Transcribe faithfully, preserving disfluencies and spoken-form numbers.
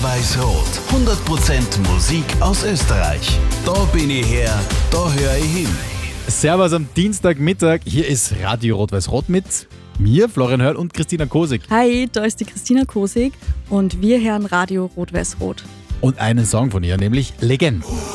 Rot-Weiß-Rot. hundert Prozent Musik aus Österreich. Da bin ich her, da höre ich hin. Servus am Dienstagmittag. Hier ist Radio Rot-Weiß-Rot mit mir, Florian Hörl und Christina Kosig. Hi, da ist die Christina Kosig und wir hören Radio Rot-Weiß-Rot. Und einen Song von ihr, nämlich Legend.